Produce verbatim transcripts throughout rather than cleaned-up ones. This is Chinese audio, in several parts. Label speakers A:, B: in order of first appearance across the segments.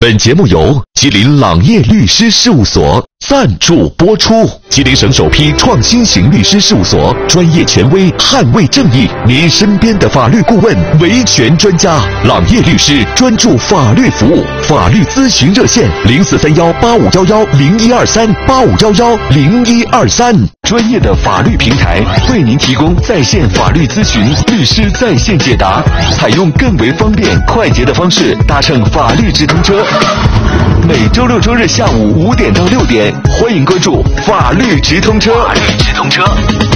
A: 本节目由吉林朗业律师事务所赞助播出。吉林省首批创新型律师事务所，专业权威，捍卫正义，您身边的法律顾问、维权专家。朗业律师专注法律服务，法律咨询热线零四三幺八五幺幺零一二三八五幺幺零一二三。专业的法律平台为您提供在线法律咨询、律师在线解答，采用更为方便快捷的方式搭乘法律直通车。每周六周日下午五点到六点，欢迎关注法律直通车。法律直通车。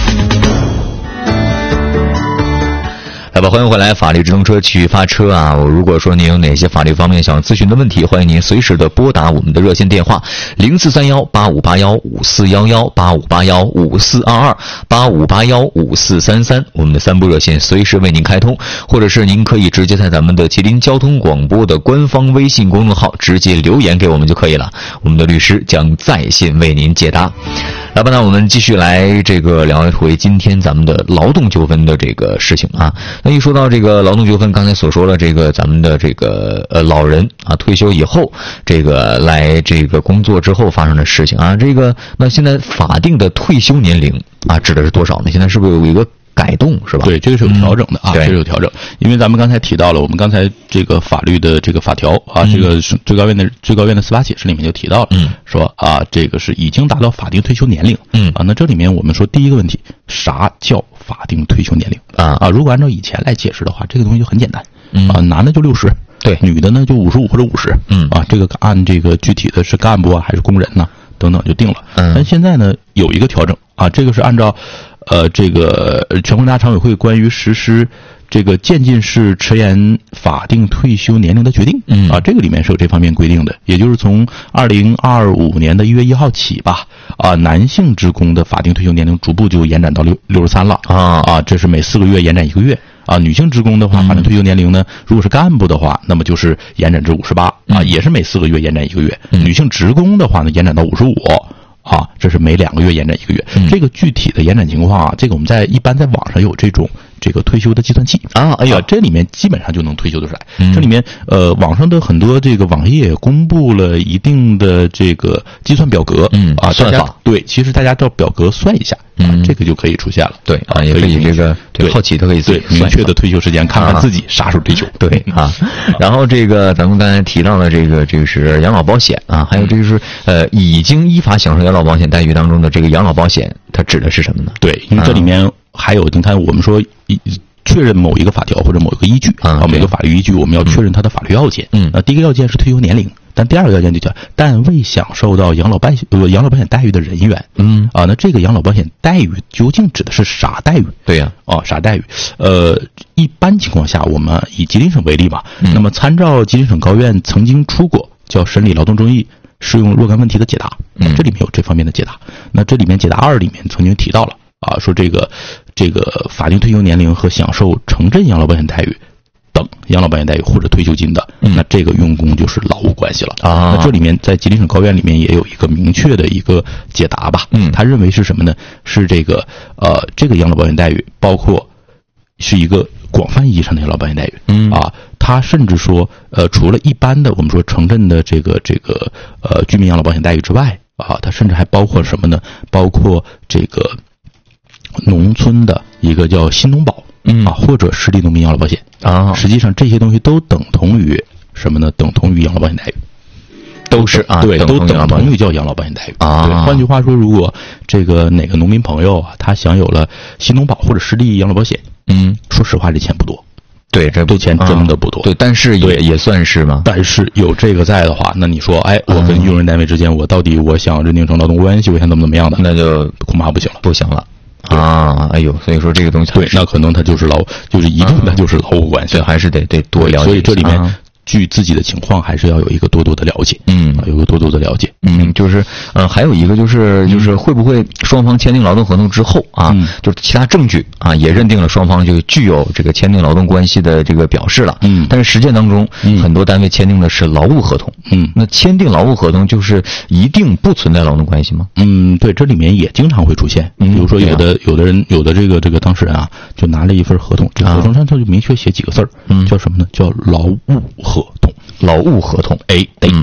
A: 来吧，欢迎回来，法律直通车去发车啊！如果说您有哪些法律方面想咨询的问题，欢迎您随时的拨打我们的热线电话零四三幺八五八幺五四幺幺八五八幺五四二二八五八幺五四三三，我们的三部热线随时为您开通，或者是您可以直接在咱们的吉林交通广播的官方微信公众号直接留言给我们就可以了，我们的律师将在线为您解答。来吧，那我们继续来这个聊一回今天咱们的劳动纠纷的这个事情啊。那一说到这个劳动纠纷，刚才所说了这个咱们的这个呃老人啊退休以后这个来这个工作之后发生的事情啊，这个那现在法定的退休年龄啊指的是多少呢？现在是不是有一个改动是吧？
B: 对，这个是有调整的啊，
A: 嗯、
B: 这是有调整。因为咱们刚才提到了，我们刚才这个法律的这个法条啊，嗯、这个最高院的最高院的司法解释里面就提到了，嗯，说啊，这个是已经达到法定退休年龄，嗯啊，那这里面我们说第一个问题，啥叫法定退休年龄啊？啊，如果按照以前来解释的话，这个东西就很简单，嗯啊，男的就六十，对，女的呢就五十五或者五十，嗯啊，这个按这个具体的是干部啊还是工人呢等等就定了。嗯，但现在呢有一个调整啊，这个是按照。呃，这个全国人大常委会关于实施这个渐进式迟延法定退休年龄的决定，嗯啊，这个里面是有这方面规定的，也就是从二零二五年的一月一号起吧，啊，男性职工的法定退休年龄逐步就延展到六六十三了啊啊，这是每四个月延展一个月啊。女性职工的话，法定退休年龄呢，如果是干部的话，那么就是延展至五十八啊，也是每四个月延展一个月。女性职工的话呢，延展到五十五。啊，这是每两个月延展一个月。嗯、这个具体的延展情况啊，这个我们在一般在网上有这种这个退休的计算器啊，哎呀，这里面基本上就能退休得出来。嗯、这里面呃，网上的很多这个网页公布了一定的这个计算表格，嗯啊，算法对，其实大家照表格算一下，嗯、啊，这个就可以出现了。对啊，也可以这个对好奇都可以对明确的退休时间，看看自己啥时候退休。对啊，然后这个咱们刚才提到了这个这个是养老保险啊，还有这就是呃已经依法享受养老保险待遇当中的这个养老保险，它指的是什么呢？对，因为这里面还有你看我们说确认某一个法条或者某一个依据啊，每个法律依据我们要确认它的法律要件。嗯，那第一个要件是退休年龄，但第二个要件就叫但未享受到养老保险呃养老保险待遇的人员。嗯啊，那这个养老保险待遇究竟指的是啥待遇？对呀，啊，啥待遇？呃，一般情况下，我们以吉林省为例吧，嗯、那么参照吉林省高院曾经出过叫审理劳动争议适用若干问题的解答，嗯，这里面有这方面的解答。那这里面解答二里面曾经提到了啊，说这个这个法定退休年龄和享受城镇养老保险待遇等养老保险待遇或者退休金的，嗯、那这个用工就是劳务关系了啊。那这里面在吉林省高院里面也有一个明确的一个解答吧，嗯，他认为是什么呢？是这个呃这个养老保险待遇包括是一个广泛意义上的养老保险待遇，嗯啊，他甚至说呃除了一般的我们说城镇的这个这个呃居民养老保险待遇之外啊，它甚至还包括什么呢？包括这个农村的一个叫新农保，嗯啊，或者市地农民养老保险啊，实际上这些东西都等同于什么呢？等同于养老保险待遇，都是啊，对，都等同于叫养老保险待遇啊。对，换句话说，如果这个哪个农民朋友啊，他享有了新农保或者市地养老保险，嗯，说实话，这钱不多。对，这这钱真的不多。对，但是也也算是吗？但是有这个在的话，那你说，哎，我跟用人单位之间，我到底我想认定成劳动关系，我想怎么怎么样的，那就恐怕不行了，不行了。啊，哎呦，所以说这个东西对，那可能它就是劳，就是一定它就是劳务关系，还是得得多了解。所以这里面。据自己的情况，还是要有一个多多的了解，嗯，有个多多的了解，嗯，就是呃，还有一个就是就是会不会双方签订劳动合同之后啊，嗯、就是其他证据啊也认定了双方就具有这个签订劳动关系的这个表示了，嗯，但是实践当中、嗯、很多单位签订的是劳务合同，嗯，那签订劳务合同就是一定不存在劳动关系吗？嗯，对，这里面也经常会出现，比如说有的、嗯、有的人有的这个这个当事人啊，就拿了一份合同，这个合同上他就明确写几个字儿，嗯，叫什么呢？叫劳务合同。劳务合同，哎，得